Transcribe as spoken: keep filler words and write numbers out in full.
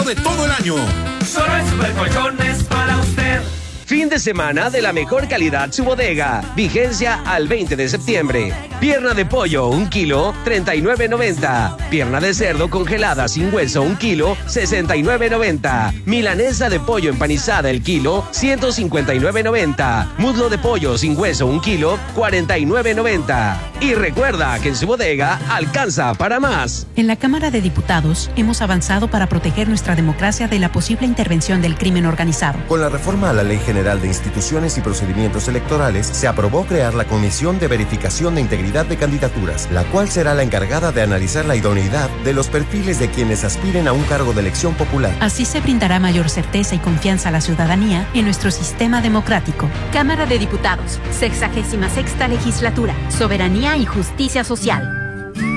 barato de todo el año. Solo en Supercolchones para usted. Fin de semana de la mejor calidad Su Bodega. Vigencia al veinte de septiembre. Pierna de pollo, un kilo, treinta y nueve noventa. Pierna de cerdo congelada sin hueso, un kilo, sesenta y nueve noventa. Milanesa de pollo empanizada, el kilo, ciento cincuenta y nueve noventa. Muslo de pollo sin hueso, un kilo, cuarenta y nueve noventa. Y recuerda que en Su Bodega alcanza para más. En la Cámara de Diputados hemos avanzado para proteger nuestra democracia de la posible intervención del crimen organizado. Con la reforma a la Ley General de Instituciones y Procedimientos Electorales, se aprobó crear la Comisión de Verificación de Integridad de Candidaturas, la cual será la encargada de analizar la idoneidad de los perfiles de quienes aspiren a un cargo de elección popular. Así se brindará mayor certeza y confianza a la ciudadanía en nuestro sistema democrático. Cámara de Diputados, sexagésima sexta legislatura, Soberanía y Justicia Social.